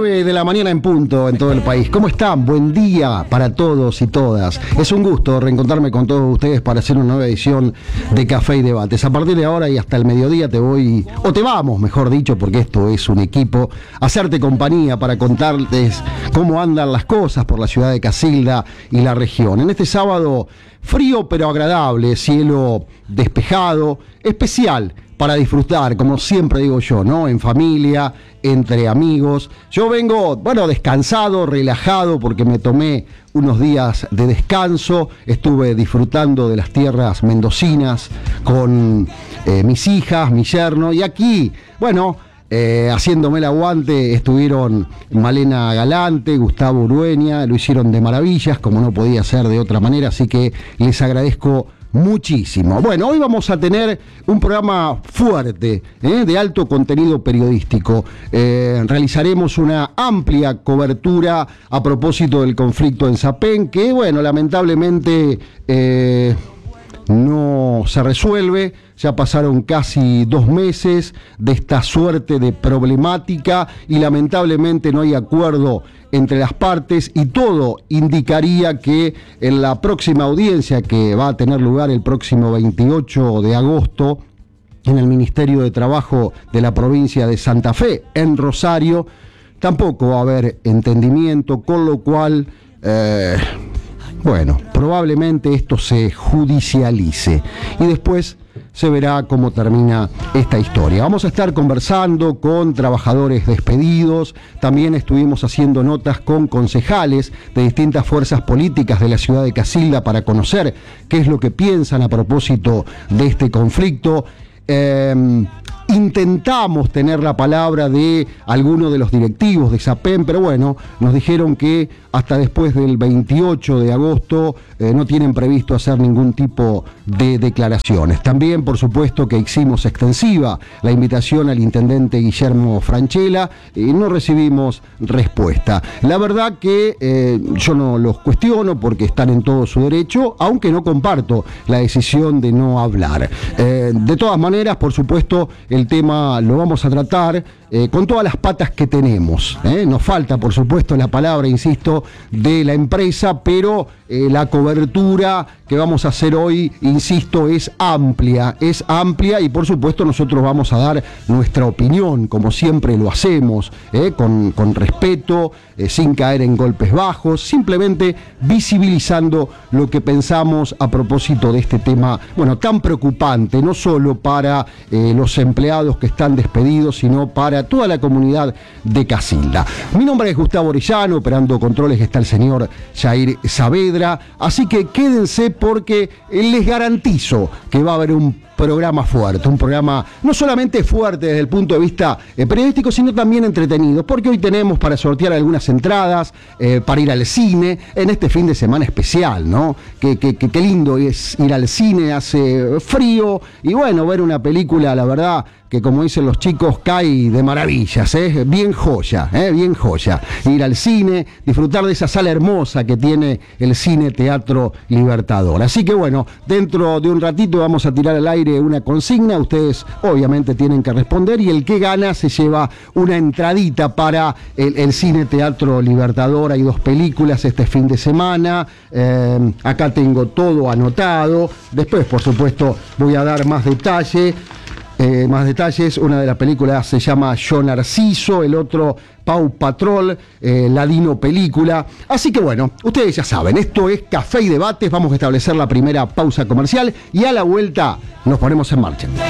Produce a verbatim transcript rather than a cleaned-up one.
nueve de la mañana en punto en todo el país. ¿Cómo están? Buen día para todos y todas. Es un gusto reencontrarme con todos ustedes para hacer una nueva edición de Café y Debates. A partir de ahora y hasta el mediodía te voy, o te vamos, mejor dicho, porque esto es un equipo, a hacerte compañía para contarles cómo andan las cosas por la ciudad de Casilda y la región. En este sábado frío pero agradable, cielo despejado, especial para disfrutar, como siempre digo yo, ¿no? En familia, entre amigos. Yo vengo, bueno, descansado, relajado, porque me tomé unos días de descanso. Estuve disfrutando de las tierras mendocinas con eh, mis hijas, mi yerno. Y aquí, bueno, eh, haciéndome el aguante, estuvieron Malena Galante, Gustavo Urueña. Lo hicieron de maravillas, como no podía ser de otra manera. Así que les agradezco muchísimo. Bueno, hoy vamos a tener un programa fuerte, ¿eh? de alto contenido periodístico. Eh, realizaremos una amplia cobertura a propósito del conflicto en Sapén, que, bueno, lamentablemente eh, no se resuelve. Ya pasaron casi dos meses de esta suerte de problemática y lamentablemente no hay acuerdo entre las partes, y todo indicaría que en la próxima audiencia, que va a tener lugar el próximo veintiocho de agosto en el Ministerio de Trabajo de la provincia de Santa Fe, en Rosario, tampoco va a haber entendimiento, con lo cual, eh, bueno, probablemente esto se judicialice y después se verá cómo termina esta historia. Vamos a estar conversando con trabajadores despedidos, también estuvimos haciendo notas con concejales de distintas fuerzas políticas de la ciudad de Casilda para conocer qué es lo que piensan a propósito de este conflicto. Eh, Intentamos tener la palabra de alguno de los directivos de Sapén, pero bueno, nos dijeron que hasta después del veintiocho de agosto eh, no tienen previsto hacer ningún tipo de declaraciones. También, por supuesto, que hicimos extensiva la invitación al intendente Guillermo Franchella y no recibimos respuesta. La verdad que eh, yo no los cuestiono porque están en todo su derecho, aunque no comparto la decisión de no hablar. Eh, de todas maneras, por supuesto, el tema lo vamos a tratar eh, con todas las patas que tenemos. ¿eh? Nos falta, por supuesto, la palabra, insisto, de la empresa, pero eh, la cobertura que vamos a hacer hoy, insisto, es amplia, es amplia y, por supuesto, nosotros vamos a dar nuestra opinión, como siempre lo hacemos, ¿eh? con, con respeto, eh, sin caer en golpes bajos, simplemente visibilizando lo que pensamos a propósito de este tema, bueno, tan preocupante, no solo para eh, los empleados que están despedidos, sino para toda la comunidad de Casilda. Mi nombre es Gustavo Orellano, operando controles está el señor Jair Saavedra, así que quédense porque les garantizo que va a haber un programa fuerte, un programa no solamente fuerte desde el punto de vista eh, periodístico, sino también entretenido, porque hoy tenemos para sortear algunas entradas eh, para ir al cine en este fin de semana especial, ¿no? Qué que, que, que lindo es ir al cine, hace frío, y bueno, ver una película, la verdad, que como dicen los chicos, cae de maravillas, ¿eh? bien joya, ¿eh? bien joya. Ir al cine, disfrutar de esa sala hermosa que tiene el Cine Teatro Libertador. Así que bueno, dentro de un ratito vamos a tirar al aire una consigna, ustedes obviamente tienen que responder y el que gana se lleva una entradita para el, el Cine Teatro Libertador. Hay dos películas este fin de semana, eh, acá tengo todo anotado, después por supuesto voy a dar más detalle. Eh, más detalles, una de las películas se llama Yo Narciso, el otro Pau Patrol, eh, Ladino Película. Así que bueno, ustedes ya saben, esto es Café y Debates, vamos a establecer la primera pausa comercial y a la vuelta nos ponemos en marcha.